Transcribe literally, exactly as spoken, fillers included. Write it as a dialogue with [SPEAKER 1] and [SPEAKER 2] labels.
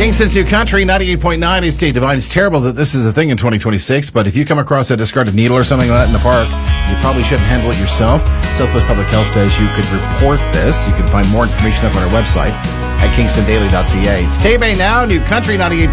[SPEAKER 1] Kingston's New Country, ninety-eight point nine. It's State Divine. It's terrible that this is a thing in twenty twenty-six, but if you come across a discarded needle or something like that in the park, you probably shouldn't handle it yourself. Southwest Public Health says you could report this. You can find more information up on our website at kingston daily dot c a. It's Tay Bay now, New Country, ninety-eight